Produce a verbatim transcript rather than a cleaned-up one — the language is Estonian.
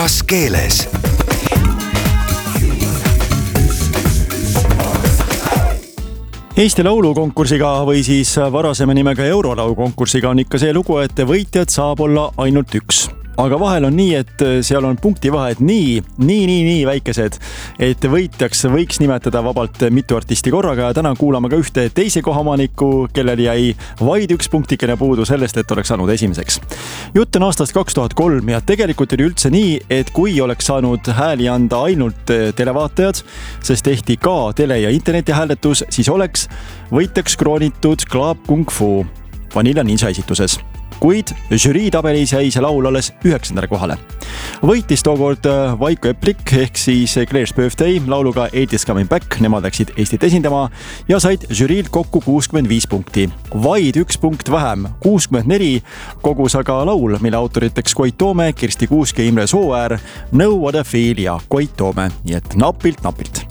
puhtas keeles. Eesti laulukonkursiga või siis varasema nimega Eurolaulu konkursiga on ikka see lugu, et võitjad saab olla ainult üks. Aga vahel on nii, et seal on punktivahed nii, nii, nii, nii väikesed, et võitjaks võiks nimetada vabalt mitu artisti korraga. Ja täna kuulame ka ühte teise kohamaniku, kellel jäi vaid üks punktikene puudu sellest, et oleks saanud esimeseks. Jutt on aastast kaks tuhat kolm ja tegelikult oli üldse nii, et kui oleks saanud hääli anda ainult televaatajad, sest tehti ka tele- ja internetihääletus, siis oleks võitjaks kroonitud Club Kung Fu Vanilla Ninja esituses. Kuid žürii tabelis jäi see laul alles üheksandale kohale. Võitis tookord Vaiko Eplik ehk siis Claire's Birthday lauluga eighties Coming Back, nemad läksid Eestit esindama ja said žüriilt kokku kuuskümmend viis punkti. Vaid üks punkt vähem, kuuskümmend neli kogus aga laul, mille autoriteks Koit Toome, Kirsti Kuusk ja Imre Sooäär, No What I Feel ja Koit Toome, nii et napilt, napilt.